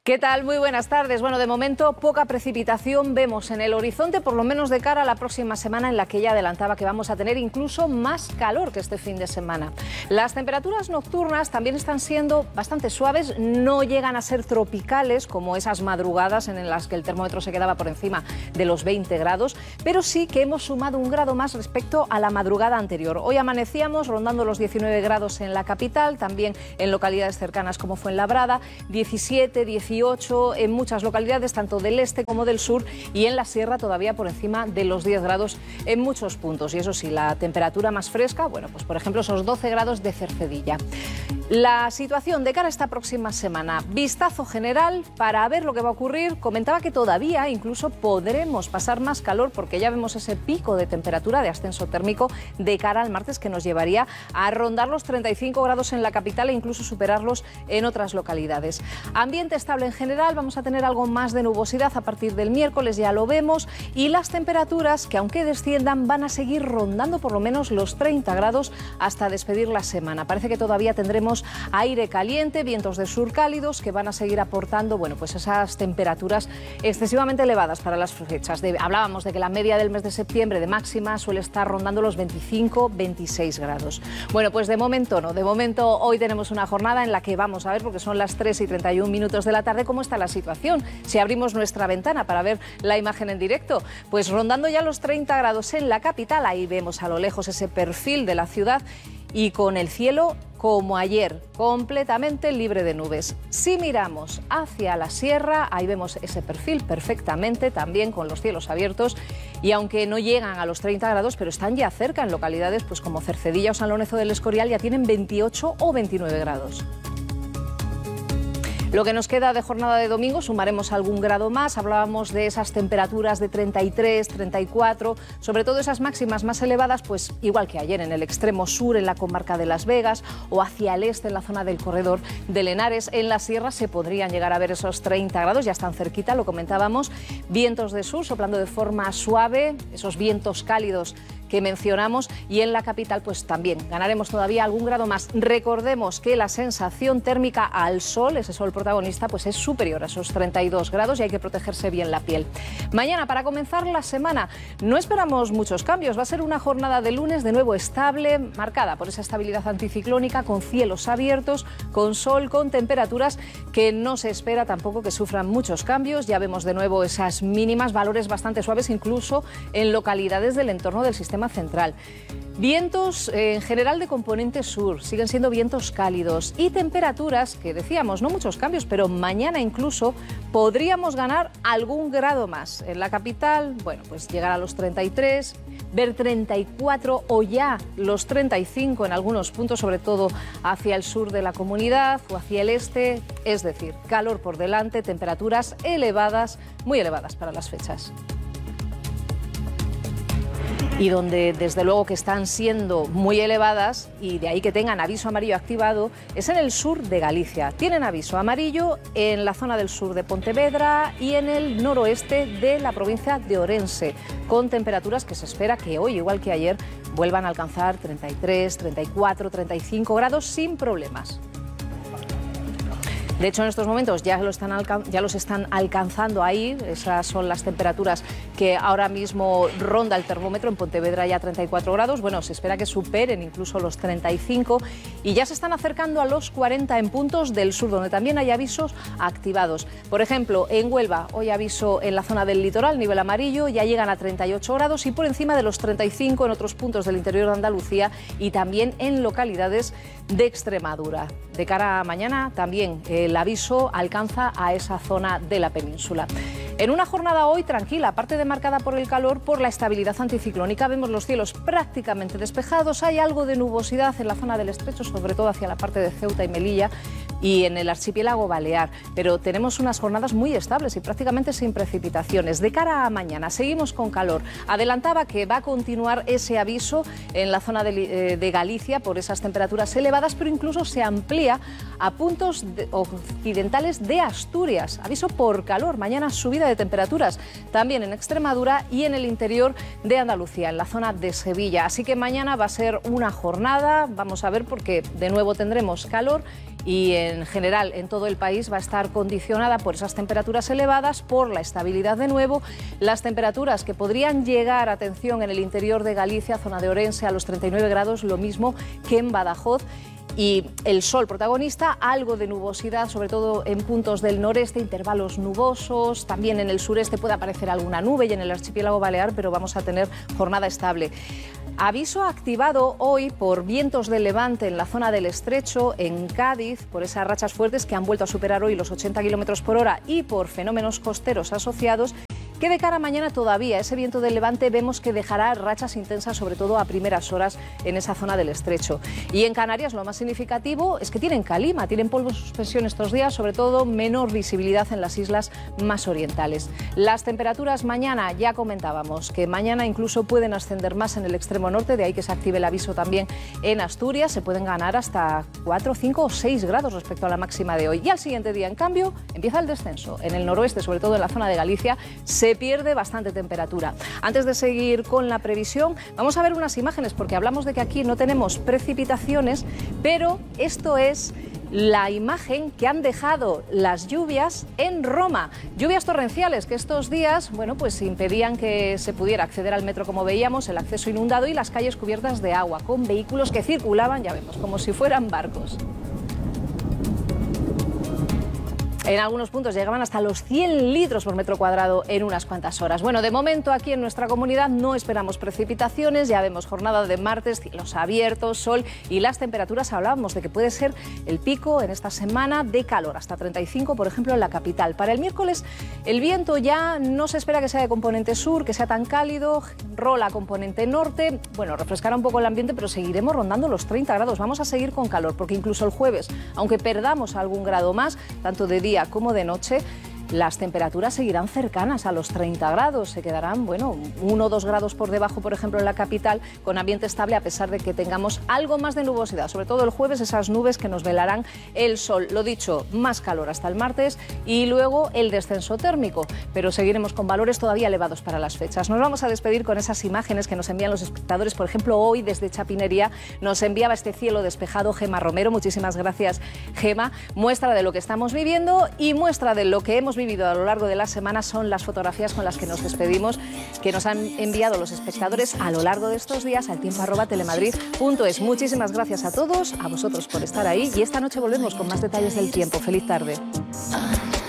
¿Qué tal? Muy buenas tardes. Bueno, de momento poca precipitación vemos en el horizonte, por lo menos de cara a la próxima semana, en la que ya adelantaba que vamos a tener incluso más calor que este fin de semana. Las temperaturas nocturnas también están siendo bastante suaves, no llegan a ser tropicales como esas madrugadas en las que el termómetro se quedaba por encima de los 20 grados, pero sí que hemos sumado un grado más respecto a la madrugada anterior. Hoy amanecíamos rondando los 19 grados en la capital, también en localidades cercanas como Fuenlabrada, 17, 18 en muchas localidades, tanto del este como del sur, y en la sierra todavía por encima de los 10 grados en muchos puntos. Y eso sí, la temperatura más fresca, bueno, pues por ejemplo esos 12 grados de Cercedilla. La situación de cara a esta próxima semana, vistazo general para ver lo que va a ocurrir. Comentaba que todavía incluso podremos pasar más calor porque ya vemos ese pico de temperatura de ascenso térmico de cara al martes que nos llevaría a rondar los 35 grados en la capital e incluso superarlos en otras localidades. Ambiente estable en general, vamos a tener algo más de nubosidad a partir del miércoles, ya lo vemos, y las temperaturas que aunque desciendan van a seguir rondando por lo menos los 30 grados hasta despedir la semana. Parece que todavía tendremos aire caliente, vientos de sur cálidos que van a seguir aportando, bueno, pues esas temperaturas excesivamente elevadas para las fechas. Hablábamos de que la media del mes de septiembre de máxima suele estar rondando los 25-26 grados. Bueno, pues de momento no, de momento hoy tenemos una jornada en la que vamos a ver, porque son las 3:31 de la tarde, cómo está la situación. Si abrimos nuestra ventana para ver la imagen en directo, pues rondando ya los 30 grados en la capital, ahí vemos a lo lejos ese perfil de la ciudad y con el cielo como ayer, completamente libre de nubes. Si miramos hacia la sierra, ahí vemos ese perfil perfectamente, también con los cielos abiertos, y aunque no llegan a los 30 grados, pero están ya cerca en localidades pues como Cercedilla o San Lorenzo del Escorial, ya tienen 28 o 29 grados. Lo que nos queda de jornada de domingo, sumaremos algún grado más. Hablábamos de esas temperaturas de 33, 34, sobre todo esas máximas más elevadas, pues igual que ayer en el extremo sur, en la comarca de Las Vegas, o hacia el este, en la zona del corredor de Henares. En la sierra se podrían llegar a ver esos 30 grados, ya están cerquita, lo comentábamos. Vientos de sur soplando de forma suave, esos vientos cálidos que mencionamos, y en la capital pues también ganaremos todavía algún grado más. Recordemos que la sensación térmica al sol, ese sol protagonista, pues es superior a esos 32 grados y hay que protegerse bien la piel. Mañana, para comenzar la semana, no esperamos muchos cambios. Va a ser una jornada de lunes de nuevo estable, marcada por esa estabilidad anticiclónica, con cielos abiertos, con sol, con temperaturas que no se espera tampoco que sufran muchos cambios. Ya vemos de nuevo esas mínimas, valores bastante suaves incluso en localidades del entorno del sistema central. Vientos en general de componente sur, siguen siendo vientos cálidos y temperaturas que decíamos, no muchos cambios, pero mañana incluso podríamos ganar algún grado más. En la capital, bueno, pues llegar a los 33, ver 34 o ya los 35 en algunos puntos, sobre todo hacia el sur de la comunidad o hacia el este, es decir, calor por delante, temperaturas elevadas, muy elevadas para las fechas. Y donde desde luego que están siendo muy elevadas, y de ahí que tengan aviso amarillo activado, es en el sur de Galicia. Tienen aviso amarillo en la zona del sur de Pontevedra y en el noroeste de la provincia de Orense, con temperaturas que se espera que hoy, igual que ayer, vuelvan a alcanzar 33, 34, 35 grados sin problemas. De hecho, en estos momentos ya los están alcanzando ahí. Esas son las temperaturas que ahora mismo ronda el termómetro. En Pontevedra ya 34 grados. Bueno, se espera que superen incluso los 35 y ya se están acercando a los 40 en puntos del sur, donde también hay avisos activados. Por ejemplo, en Huelva, hoy aviso en la zona del litoral, nivel amarillo, ya llegan a 38 grados y por encima de los 35 en otros puntos del interior de Andalucía y también en localidades de Extremadura. De cara a mañana también el aviso alcanza a esa zona de la península. En una jornada hoy tranquila, aparte de marcada por el calor, por la estabilidad anticiclónica, vemos los cielos prácticamente despejados, hay algo de nubosidad en la zona del estrecho, sobre todo hacia la parte de Ceuta y Melilla y en el archipiélago balear, pero tenemos unas jornadas muy estables y prácticamente sin precipitaciones. De cara a mañana seguimos con calor. Adelantaba que va a continuar ese aviso en la zona de Galicia por esas temperaturas elevadas, pero incluso se amplía a puntos occidentales de Asturias. Aviso por calor, mañana subida de temperaturas también en Extremadura y en el interior de Andalucía, en la zona de Sevilla. Así que mañana va a ser una jornada, vamos a ver, porque de nuevo tendremos calor y en general en todo el país va a estar condicionada por esas temperaturas elevadas, por la estabilidad de nuevo. Las temperaturas que podrían llegar, atención, en el interior de Galicia, zona de Orense, a los 39 grados, lo mismo que en Badajoz. Y el sol protagonista, algo de nubosidad, sobre todo en puntos del noreste, intervalos nubosos, también en el sureste puede aparecer alguna nube y en el archipiélago balear, pero vamos a tener jornada estable. Aviso activado hoy por vientos de levante en la zona del Estrecho, en Cádiz, por esas rachas fuertes que han vuelto a superar hoy los 80 km por hora y por fenómenos costeros asociados, que de cara a mañana todavía ese viento de levante vemos que dejará rachas intensas, sobre todo a primeras horas en esa zona del Estrecho. Y en Canarias lo más significativo es que tienen calima, tienen polvo en suspensión estos días, sobre todo menor visibilidad en las islas más orientales. Las temperaturas mañana, ya comentábamos que mañana incluso pueden ascender más en el extremo norte, de ahí que se active el aviso también en Asturias, se pueden ganar hasta 4, 5 o 6 grados respecto a la máxima de hoy. Y al siguiente día, en cambio, empieza el descenso. En el noroeste, sobre todo en la zona de Galicia, se pierde bastante temperatura. Antes de seguir con la previsión, vamos a ver unas imágenes, porque hablamos de que aquí no tenemos precipitaciones, pero esto es la imagen que han dejado las lluvias en Roma. Lluvias torrenciales que estos días, bueno, pues impedían que se pudiera acceder al metro, como veíamos, el acceso inundado y las calles cubiertas de agua, con vehículos que circulaban, ya vemos, como si fueran barcos. En algunos puntos llegaban hasta los 100 litros por metro cuadrado en unas cuantas horas. Bueno, de momento aquí en nuestra comunidad no esperamos precipitaciones, ya vemos jornada de martes, cielos abiertos, sol y las temperaturas, hablábamos de que puede ser el pico en esta semana de calor, hasta 35, por ejemplo, en la capital. Para el miércoles el viento ya no se espera que sea de componente sur, que sea tan cálido, rola componente norte, bueno, refrescará un poco el ambiente, pero seguiremos rondando los 30 grados, vamos a seguir con calor, porque incluso el jueves, aunque perdamos algún grado más, tanto de día como de noche, las temperaturas seguirán cercanas a los 30 grados, se quedarán, bueno, 1 o 2 grados por debajo, por ejemplo, en la capital, con ambiente estable a pesar de que tengamos algo más de nubosidad, sobre todo el jueves, esas nubes que nos velarán el sol. Lo dicho, más calor hasta el martes y luego el descenso térmico, pero seguiremos con valores todavía elevados para las fechas. Nos vamos a despedir con esas imágenes que nos envían los espectadores, por ejemplo, hoy desde Chapinería nos enviaba este cielo despejado Gema Romero, muchísimas gracias Gema, muestra de lo que estamos viviendo y muestra de lo que hemos vivido a lo largo de la semana son las fotografías con las que nos despedimos, que nos han enviado los espectadores a lo largo de estos días al tiempo@telemadrid.es. Muchísimas gracias a todos, a vosotros por estar ahí y esta noche volvemos con más detalles del tiempo. Feliz tarde.